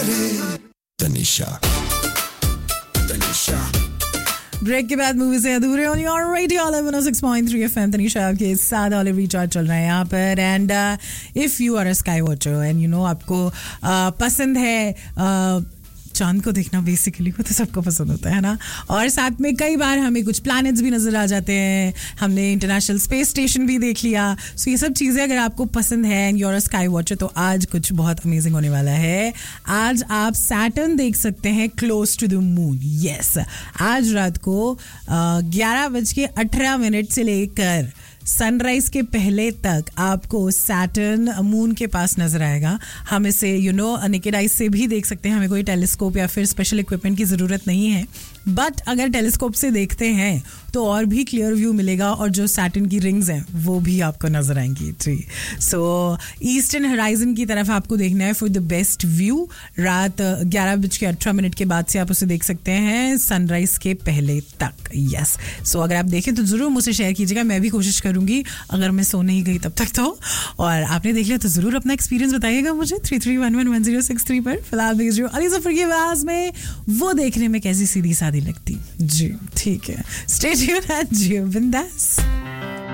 Tanisha break के बाद movie से अधूरे on your radio 106.3 FM Tanisha आपके साथ ऑलिव रिचार्ज चल रहा है यहाँ पर and if you are a sky watcher and you know आपको पसंद है चांद को देखना, बेसिकली वो तो सबको पसंद होता है ना, और साथ में कई बार हमें कुछ प्लैनेट्स भी नजर आ जाते हैं, हमने इंटरनेशनल स्पेस स्टेशन भी देख लिया. सो ये सब चीज़ें अगर आपको पसंद है and you are a sky watcher तो आज कुछ बहुत अमेजिंग होने वाला है. आज आप सैटर्न देख सकते हैं close to the moon. Yes, आज रात को 11:18 से लेकर सनराइज के पहले तक आपको सैटर्न मून के पास नजर आएगा. हम इसे नेकेड आइज से भी देख सकते हैं, हमें कोई टेलीस्कोप या फिर स्पेशल इक्विपमेंट की ज़रूरत नहीं है. बट अगर टेलीस्कोप से देखते हैं तो और भी क्लियर व्यू मिलेगा और जो सैटर्न की रिंग्स हैं वो भी आपको नजर आएंगी. जी, सो ईस्टर्न होराइजन की तरफ आपको देखना है फॉर द बेस्ट व्यू. रात 11:18 के बाद से आप उसे देख सकते हैं सनराइज के पहले तक. यस, सो अगर आप देखें तो ज़रूर मुझसे शेयर कीजिएगा, मैं भी कोशिश करूंगी अगर मैं सो नहीं गई तब तक तो. और आपने देख लिया तो ज़रूर अपना एक्सपीरियंस बताइएगा मुझे 33111063 पर. फिलहाल भेज रही हूँ अली ज़फ़र की आवाज़ में वो देखने में कैसी सीधी सादी लगती. जी ठीक है, स्टे ट्यून्ड एंड जियो बिंदास.